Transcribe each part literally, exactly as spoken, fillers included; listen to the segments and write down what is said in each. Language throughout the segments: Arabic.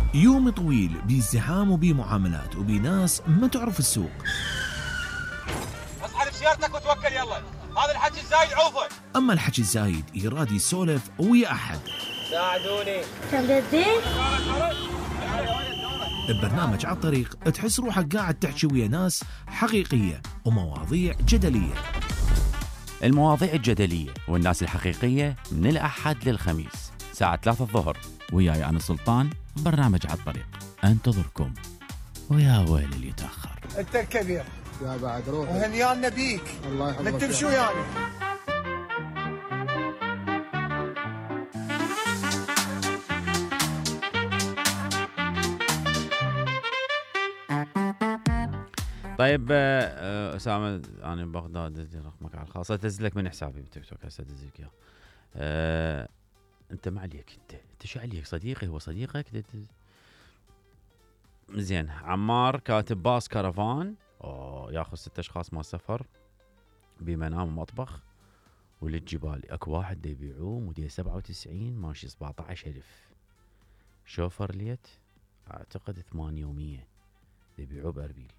يوم طويل بازدحام وبمعاملات وبناس ما تعرف السوق. اصحى بسيارتك وتوكل يلا، هذا الحكي الزايد عوفه. اما الحكي الزايد يراد يسولف ويا احد. ساعدوني. كم جديد؟ ببرنامج على الطريق تحس روحك قاعد تحكي ويا ناس حقيقية ومواضيع جدلية. المواضيع الجدلية والناس الحقيقية من الأحد للخميس ساعة ثلاثة الظهر، وياي أنا سلطان. برنامج على الطريق أنتظركم، ويا ويل اللي يتأخر. أنت الكبير يا بعد روح وهنيانا بيك. الله يحفظك. ما تمشوا يعني. طيب أسامة، أنا بغداد رقمك على الخاص، أدز لك من حسابي بالتيك توك، هسه أدز لك إياه. أه أنت ما عليك، أنت أنت شو عليك؟ صديقي هو صديقك. زين. عمار كاتب باص كرفان أوه ياخذ ست أشخاص مال سفر بمنام ومطبخ وللجبال. أكو واحد دي يبيعوه موديل سبعة وتسعين ماشي سبعة عشر ألف. شوفرليت أعتقد ثمانية ومية دي يبيعوه بأربيل.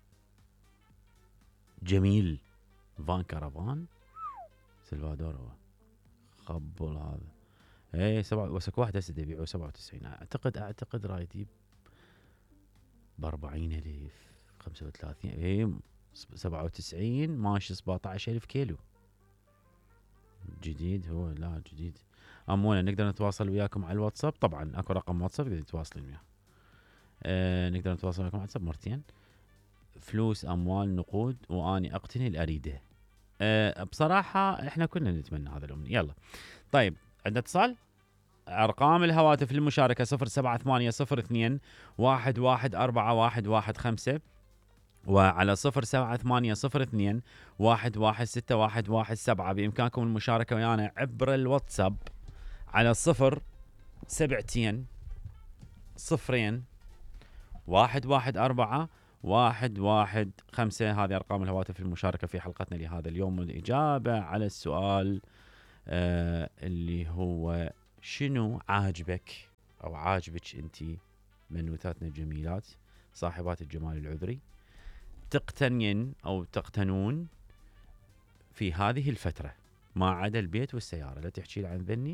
جميل فان كرفان سلفادور هو خبل هذا. ايه سبعة وسك واحد هسه يبيعوه سبعة وتسعين. اعتقد اعتقد رايدي بأربعين ألف خمسة وثلاثين. ايه سبعة وتسعين ماشي سبعة عشر ألف كيلو. جديد هو؟ لا جديد. امونا نقدر نتواصل وياكم على الواتساب. طبعا اكو رقم واتساب تقدرون تتواصلون وياه. اه نقدر نتواصل وياكم على الواتساب مرتين. فلوس اموال نقود واني اقتني الاريده. أه بصراحه احنا كنا نتمنى هذا الامنيه. يلا طيب عندنا اتصال. ارقام الهواتف للمشاركه صفر سبعة ثمانية صفر اثنين واحد واحد أربعة واحد واحد خمسة، وعلى صفر سبعة ثمانية صفر اثنين واحد واحد ستة واحد واحد سبعة. بامكانكم المشاركه ويانا عبر الواتساب على صفر سبعتين صفرين واحد واحد أربعة واحد واحد خمسة. هذه أرقام الهواتف المشاركة في حلقتنا لهذا اليوم، والإجابة على السؤال آه اللي هو شنو عاجبك أو عاجبك أنتي بنوتاتنا الجميلات صاحبات الجمال العذري تقتنين أو تقتنون في هذه الفترة ما عدا البيت والسيارة. لا تحكي لي عن ذني.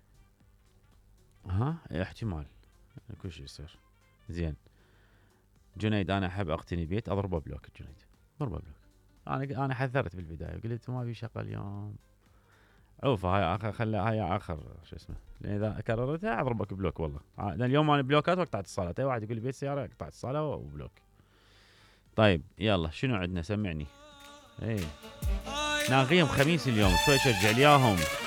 ها احتمال كل شيء يصير. زين جنيد، انا احب اقتني بيت. اضربه بلوك. جنيد اضربه بلوك. انا انا حذرت بالبدايه قلت ما في شغل اليوم. اوف هاي اخر خلى هاي اخر شو اسمه، اذا كررتها اضربك بلوك والله. لان اليوم انا بلوكات وقطعت اتصالات. اي واحد يقول لي بيت سياره قطعت اتصاله وبلوك. طيب يلا شنو عندنا؟ سمعني. اي ناغيهم خميس اليوم شوي شجع لياهم.